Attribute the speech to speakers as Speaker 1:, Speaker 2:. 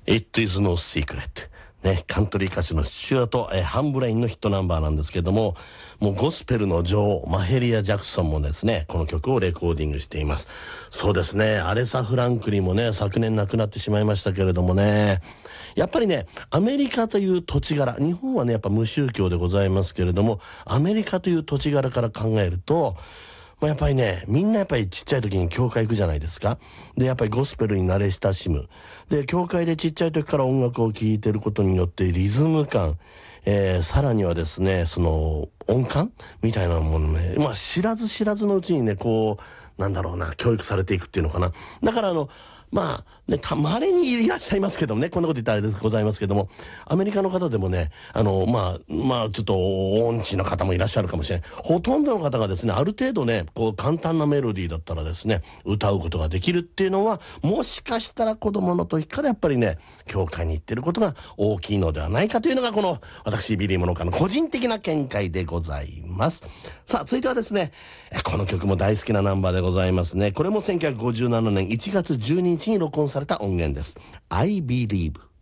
Speaker 1: It is no secret。ね、カントリー歌手のスチュアート、ハンブレインのヒットナンバーなんですけども、もうゴスペルの女王、マヘリア・ジャクソンもですね、この曲をレコーディングしています。そうですね、アレサ・フランクリンもね、昨年亡くなってしまいましたけれどもね、やっぱりね、アメリカという土地柄、日本はね、やっぱ無宗教でございますけれども、アメリカという土地柄から考えると、やっぱりね、みんなやっぱりちっちゃい時に教会行くじゃないですか。で、やっぱりゴスペルに慣れ親しむ。で、教会でちっちゃい時から音楽を聴いてることによってリズム感、さらにはですね、その音感みたいなものね、知らず知らずのうちにね、こう、なんだろうな、教育されていくっていうのかな。だからね、稀にいらっしゃいますけどもね、こんなこと言ったらあれでございますけども、アメリカの方でもね、ちょっと音痴の方もいらっしゃるかもしれない。ほとんどの方がですね、ある程度ね、こう簡単なメロディーだったらですね、歌うことができるっていうのは、もしかしたら子供の時からやっぱりね、教会に行ってることが大きいのではないかというのが、この、私、ビリー・モノカの個人的な見解でございます。さあ、続いてはですね、この曲も大好きなナンバーでございますね。これも1957年1月12日に録音された音源です。I Believe。